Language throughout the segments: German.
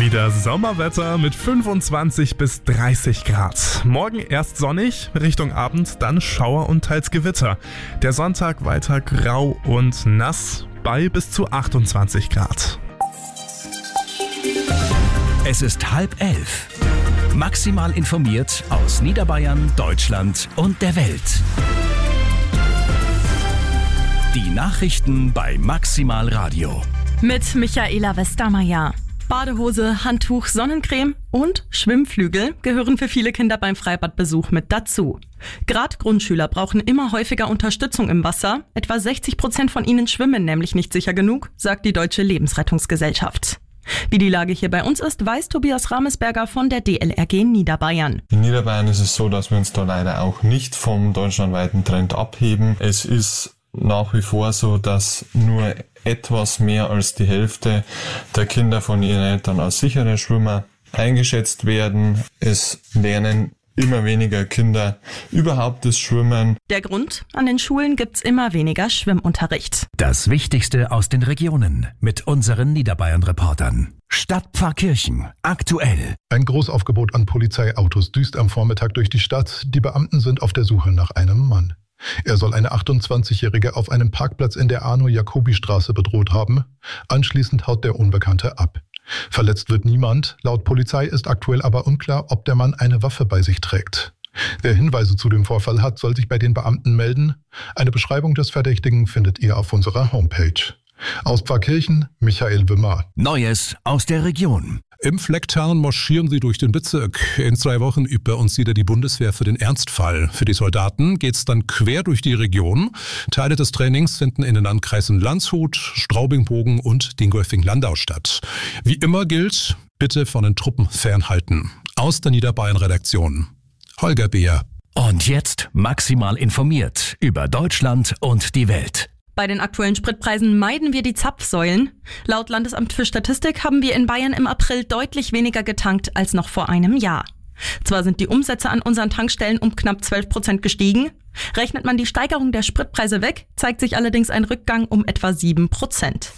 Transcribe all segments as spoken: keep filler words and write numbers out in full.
Wieder Sommerwetter mit fünfundzwanzig bis dreißig Grad. Morgen erst sonnig, Richtung Abend dann Schauer und teils Gewitter. Der Sonntag weiter grau und nass bei bis zu achtundzwanzig Grad. Es ist halb elf. Maximal informiert aus Niederbayern, Deutschland und der Welt. Die Nachrichten bei Maximal Radio. Mit Michaela Westermeier. Badehose, Handtuch, Sonnencreme und Schwimmflügel gehören für viele Kinder beim Freibadbesuch mit dazu. Gerade Grundschüler brauchen immer häufiger Unterstützung im Wasser. Etwa sechzig Prozent von ihnen schwimmen nämlich nicht sicher genug, sagt die Deutsche Lebensrettungsgesellschaft. Wie die Lage hier bei uns ist, weiß Tobias Ramesberger von der D L R G Niederbayern. In Niederbayern ist es so, dass wir uns da leider auch nicht vom deutschlandweiten Trend abheben. Es ist nach wie vor so, dass nur etwas mehr als die Hälfte der Kinder von ihren Eltern als sichere Schwimmer eingeschätzt werden. Es lernen immer weniger Kinder überhaupt das Schwimmen. Der Grund? An den Schulen gibt's immer weniger Schwimmunterricht. Das Wichtigste aus den Regionen mit unseren Niederbayern-Reportern. Stadtpfarrkirchen. Aktuell. Ein Großaufgebot an Polizeiautos düst am Vormittag durch die Stadt. Die Beamten sind auf der Suche nach einem Mann. Er soll eine achtundzwanzigjährige auf einem Parkplatz in der Arno-Jacobi-Straße bedroht haben. Anschließend haut der Unbekannte ab. Verletzt wird niemand. Laut Polizei ist aktuell aber unklar, ob der Mann eine Waffe bei sich trägt. Wer Hinweise zu dem Vorfall hat, soll sich bei den Beamten melden. Eine Beschreibung des Verdächtigen findet ihr auf unserer Homepage. Aus Pfarrkirchen, Michael Wimmer. Neues aus der Region. Im Flecktarn marschieren sie durch den Bezirk. In zwei Wochen übt bei uns wieder die Bundeswehr für den Ernstfall. Für die Soldaten geht's dann quer durch die Region. Teile des Trainings finden in den Landkreisen Landshut, Straubing-Bogen und Dingolfing-Landau statt. Wie immer gilt, bitte von den Truppen fernhalten. Aus der Niederbayern-Redaktion. Holger Beer. Und jetzt maximal informiert über Deutschland und die Welt. Bei den aktuellen Spritpreisen meiden wir die Zapfsäulen. Laut Landesamt für Statistik haben wir in Bayern im April deutlich weniger getankt als noch vor einem Jahr. Zwar sind die Umsätze an unseren Tankstellen um knapp zwölf Prozent gestiegen. Rechnet man die Steigerung der Spritpreise weg, zeigt sich allerdings ein Rückgang um etwa sieben Prozent.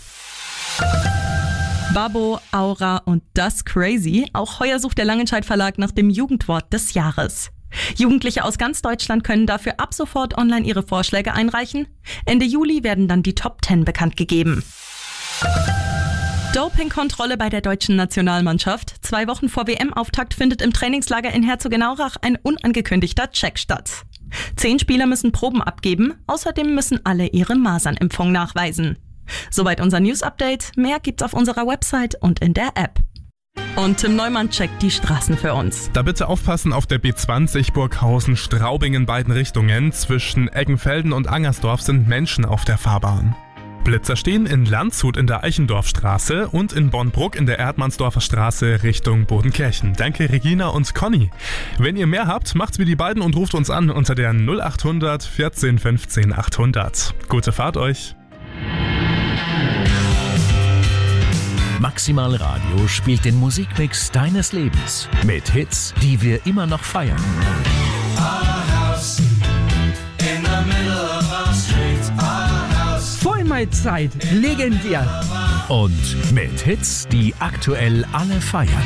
Babbo, Aura und Das Crazy. Auch heuer sucht der Langenscheidt Verlag nach dem Jugendwort des Jahres. Jugendliche aus ganz Deutschland können dafür ab sofort online ihre Vorschläge einreichen. Ende Juli werden dann die Top zehn bekannt gegeben. Dopingkontrolle bei der deutschen Nationalmannschaft. Zwei Wochen vor W M-Auftakt findet im Trainingslager in Herzogenaurach ein unangekündigter Check statt. Zehn Spieler müssen Proben abgeben, außerdem müssen alle ihre Masernimpfung nachweisen. Soweit unser News-Update. Mehr gibt's auf unserer Website und in der App. Und Tim Neumann checkt die Straßen für uns. Da bitte aufpassen auf der B zwanzig Burghausen-Straubing in beiden Richtungen. Zwischen Eggenfelden und Angersdorf sind Menschen auf der Fahrbahn. Blitzer stehen in Landshut in der Eichendorfstraße und in Bornbruck in der Erdmannsdorfer Straße Richtung Bodenkirchen. Danke Regina und Conny. Wenn ihr mehr habt, macht's wie die beiden und ruft uns an unter der null acht hundert vierzehn fünfzehn achthundert. Gute Fahrt euch. Maximal Radio spielt den Musikmix deines Lebens mit Hits, die wir immer noch feiern. Vollmaitzeit, legendär. Und mit Hits, die aktuell alle feiern.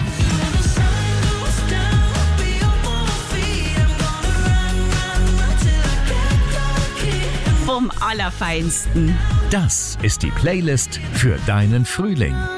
Vom Allerfeinsten. Das ist die Playlist für deinen Frühling.